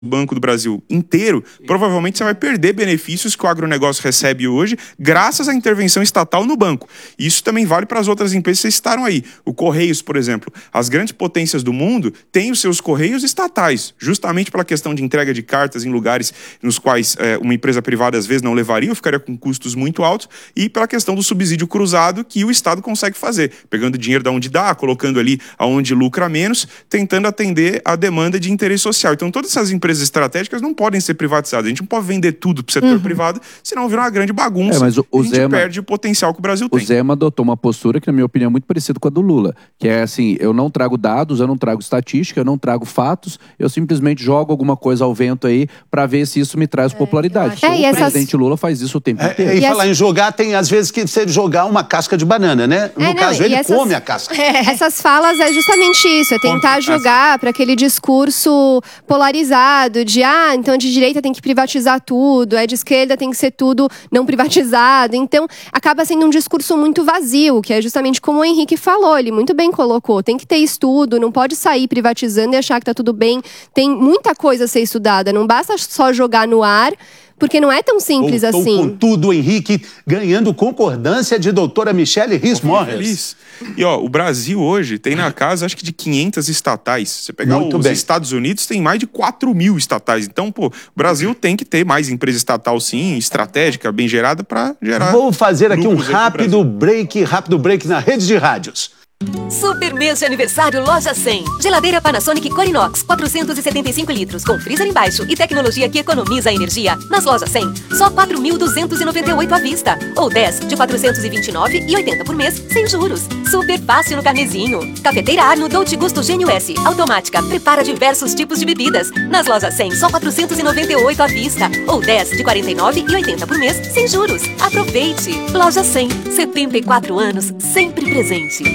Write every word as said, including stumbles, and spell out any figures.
Banco do Brasil inteiro, provavelmente você vai perder benefícios que o agronegócio recebe hoje graças à intervenção estatal no banco. Isso também vale para as outras empresas que vocês citaram aí. O Correios, por exemplo. As grandes potências do mundo têm os seus Correios estatais, justamente pela questão de entrega de cartas em lugares nos quais é, uma empresa privada às vezes não levaria, ou ficaria com custos muito altos, e pela questão do subsídio cruzado que o Estado consegue fazer, pegando dinheiro de onde dá, colocando ali aonde lucra menos, tentando atender a demanda de interesse social. Então todas essas empresas estratégicas não podem ser privatizadas. A gente não pode vender tudo para o setor uhum. privado, senão vira uma grande bagunça. É, mas o, o a gente Zema, perde o potencial que o Brasil o tem. O Zema adotou uma postura que, na minha opinião, é muito parecida com a do Lula, que é assim, eu não trago dados, eu não trago estatística, eu não trago fatos, eu simplesmente jogo alguma coisa ao vento aí para ver se isso me traz é, popularidade. É, o essas... presidente Lula faz isso o tempo é, inteiro. É, e, e falar essa... em jogar, tem às vezes que você jogar uma casca de banana, né? No é, caso, não, ele essas... come a casca. É, essas falas é justamente isso, é tentar jogar para aquele discurso polarizado de, ah, então de direita tem que privatizar tudo, é de esquerda tem que ser tudo não privatizado. Então, acaba sendo um discurso muito vazio, que é justamente como o Henrique falou, ele muito bem colocou. Tem que ter estudo, não pode sair privatizando e achar que tá tudo bem. Tem muita coisa a ser estudada, não basta só jogar no ar, porque não é tão simples Voltou assim. Com tudo, Henrique, ganhando concordância de doutora Michele Riis-Morris. E ó, o Brasil hoje tem na casa, acho que de quinhentas estatais. Você pegar Muito os bem. Estados Unidos, tem mais de quatro mil estatais. Então, pô, o Brasil tem que ter mais empresa estatal, sim, estratégica, bem gerada, para gerar... Vou fazer aqui um rápido break, rápido break na rede de rádios. Super mês de aniversário Loja cem. Geladeira Panasonic Corinox, quatrocentos e setenta e cinco litros, com freezer embaixo e tecnologia que economiza a energia. Nas Lojas cem, só quatro mil duzentos e noventa e oito à vista. Ou dez de quatrocentos e vinte e nove e oitenta por mês, sem juros. Super fácil no carnezinho. Cafeteira Arno Dolce Gusto Gênio S. Automática, prepara diversos tipos de bebidas. Nas Lojas cem, só quatrocentos e noventa e oito à vista. Ou dez de quarenta e nove e oitenta por mês, sem juros. Aproveite! Loja cem, setenta e quatro anos, sempre presente.